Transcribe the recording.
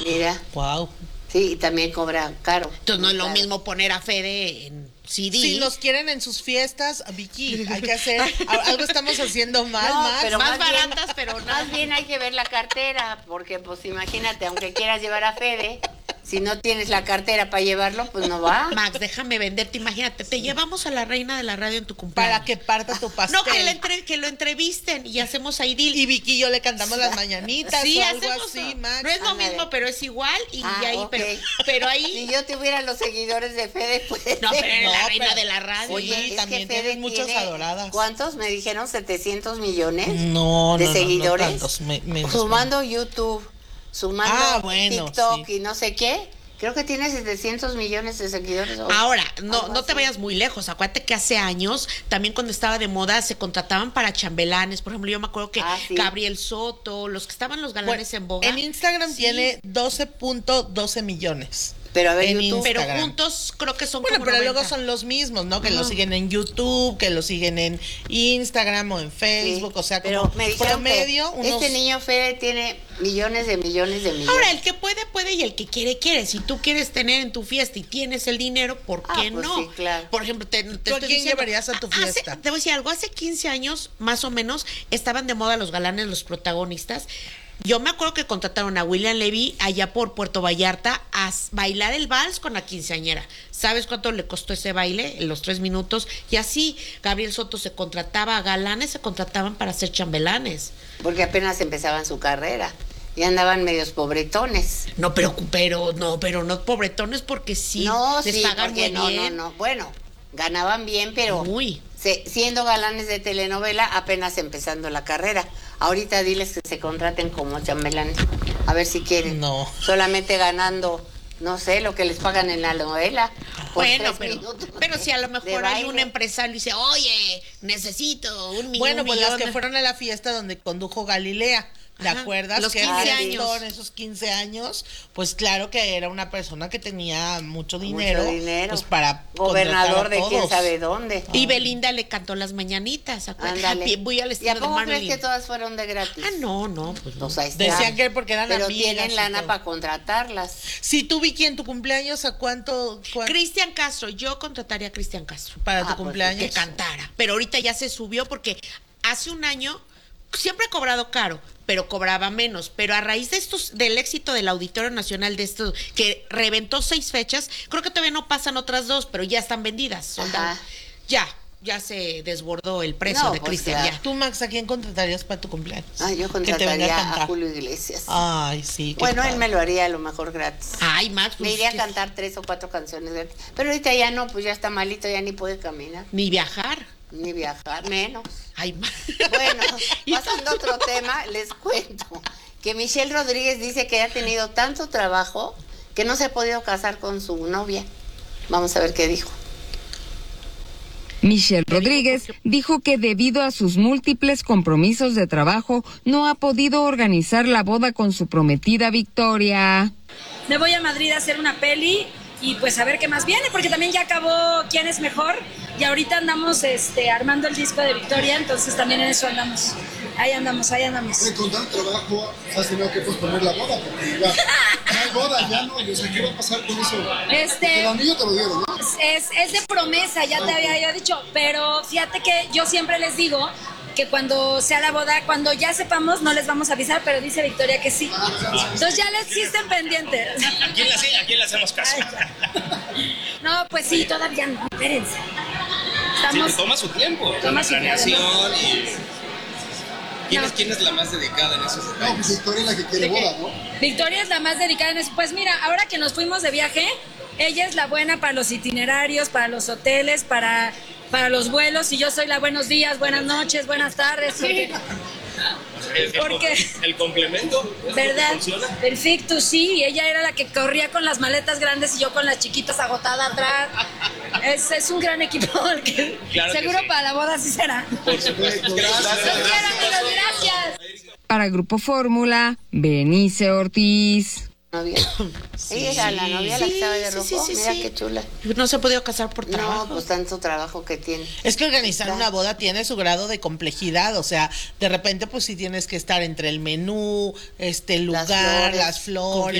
Mira. Wow. Sí, y también cobra caro. Entonces no es lo Claro. mismo poner a Fede en CD. Si los quieren en sus fiestas, Vicky, hay que hacer, algo estamos haciendo mal, No, Max. pero más más bien- baratas, pero no. Más bien hay que ver la cartera, porque pues imagínate, aunque quieras llevar a Fede, si no tienes la cartera para llevarlo, pues no va. Max, déjame venderte, imagínate, te llevamos a la reina de la radio en tu cumpleaños. Para que parta tu pastel. No, que lo entrevisten y hacemos ahí deal. Y Vicky y yo le cantamos las mañanitas Sí, o algo hacemos así, Max. No es lo Ándale. mismo, pero es igual y ahí, ok. pero Si ahí yo tuviera los seguidores de Fede, pues... no, pero eres la No, reina pero- de la radio. Oye, es que también Fede tienes muchas tiene, adoradas. ¿Cuántos? Me dijeron 700 millones No, de no, seguidores. No, tantos, Sumando YouTube, sumando bueno, TikTok sí. y no sé qué. Creo que tiene 700 millones de seguidores. Ahora, no Algo te así. vayas muy lejos. Acuérdate que hace años, también cuando estaba de moda, se contrataban para chambelanes. Por ejemplo, yo me acuerdo que Sí. Gabriel Soto, los que estaban los galanes Bueno, en boga. en Instagram Sí. tiene 12.12 millones. Pero a ver, en YouTube. Pero Instagram. juntos creo que son Bueno, como pero 90. luego son los mismos, ¿no? Que lo siguen en YouTube, que lo siguen en Instagram o en Facebook, Sí, o sea, pero como me dijeron promedio, que unos... este niño Fede tiene millones de millones de millones. Ahora, el que puede, puede y el que quiere, quiere. Si tú quieres tener en tu fiesta y tienes el dinero, ¿por qué pues no? sí, claro. Por ejemplo, te ¿Tú a estoy quién diciendo, llevarías a tu fiesta? Te voy a decir algo, hace 15 años, más o menos, estaban de moda los galanes, los protagonistas. Yo me acuerdo que contrataron a William Levy allá por Puerto Vallarta a bailar el vals con la quinceañera. ¿Sabes cuánto le costó ese baile? En los 3 minutos. Y así, Gabriel Soto se contrataba a galanes, se contrataban para ser chambelanes. Porque apenas empezaban su carrera. Y andaban medios pobretones. No, pero no pobretones porque sí no, les sí, pagan porque muy bien. no. Bueno, ganaban bien, pero Muy. siendo galanes de telenovela, apenas empezando la carrera. Ahorita diles que se contraten como chambelanes. A ver si quieren. No. Solamente ganando, no sé, lo que les pagan en la novela. por Bueno, 3 minutos pero si a lo de mejor hay baile. un empresario y dice, oye, necesito un millón. Bueno, pues las millón". que fueron a la fiesta donde condujo Galilea, ¿te Ajá, acuerdas? los que 15 reventó años. en esos 15 años, pues claro que era una persona que tenía mucho dinero, pues para Gobernador contratar de a quién todos. sabe dónde. Y Belinda le cantó las mañanitas, ¿acuerdas? Ándale. Voy al ¿Y a estilo de poco crees Marilyn. que todas fueron de gratis? Ah, no, pues no. Pues ahí está. Decían que porque eran Pero amigas tienen y lana todo. para contratarlas. Si tú, Vicky, en tu cumpleaños, ¿a cuánto Cristian Castro, yo contrataría a Cristian Castro para tu pues, cumpleaños? que cantara. Pero ahorita ya se subió porque hace un año siempre ha cobrado caro, pero cobraba menos. Pero a raíz de del éxito del Auditorio Nacional de estos, que reventó 6 fechas, creo que todavía no pasan otras 2, pero ya están vendidas. Sold out. Ajá. Ya se desbordó el precio No, de pues, Cristian. claro. Ya. ¿Tú, Max, a quién contratarías para tu cumpleaños? Ay, yo Que te venga contrataría a cantar. Julio Iglesias. Ay, sí. qué Bueno, él padre. me lo haría a lo mejor gratis. Ay, Max, Me pues, iría a que- cantar 3 o 4 canciones gratis. Pero ahorita ya no, pues ya está malito, ya ni puede caminar, ni viajar. ni viajar, menos. Ay, Max. Bueno, Y- pasando a otro tema, les cuento que Michelle Rodríguez dice que ha tenido tanto trabajo que no se ha podido casar con su novia. Vamos a ver qué dijo. Michelle Rodríguez dijo que debido a sus múltiples compromisos de trabajo no ha podido organizar la boda con su prometida Victoria. Me voy a Madrid a hacer una peli y pues a ver qué más viene, porque también ya acabó Quién es mejor y ahorita andamos armando el disco de Victoria, entonces también en eso andamos. Ahí andamos. Oye, con tanto trabajo has tenido que posponer la boda, porque ya no hay boda, ya no, o sea, ¿qué va a pasar con eso? El anillo te lo dieron, ¿no? Es de promesa, ya te había yo dicho, pero fíjate que yo siempre les digo que cuando sea la boda, cuando ya sepamos, no les vamos a avisar, pero dice Victoria que sí. Entonces ya les existen pendientes. ¿A quién le hacemos caso? No, pues sí, todavía no, espérense. Sí, Estamos... toma su tiempo, Toma la su planeación y... No. ¿Quién es la más dedicada en esos No, pues detalles? Victoria es la que quiere boda, ¿no? Victoria es la más dedicada en eso. Pues mira, ahora que nos fuimos de viaje, ella es la buena para los itinerarios, para los hoteles, para los vuelos, y yo soy la buenos días, buenas noches, buenas tardes. Porque El complemento, ¿es lo que ¿verdad? funciona? Perfecto, sí. Y ella era la que corría con las maletas grandes y yo con las chiquitas agotada atrás. Es un gran equipo. El que Claro que seguro sí. para la boda sí será. Por supuesto. Gracias. Los quiero, amigos, gracias. Para Grupo Fórmula, Benice Ortiz. Novia. Ella era la novia, la que estaba de rojo. sí, Mira sí. qué chula. No se ha podido casar por trabajo. No, pues tanto trabajo que tiene. Es que organizar una boda tiene su grado de complejidad, o sea, de repente pues sí tienes que estar entre el menú, el lugar, flores. las flores,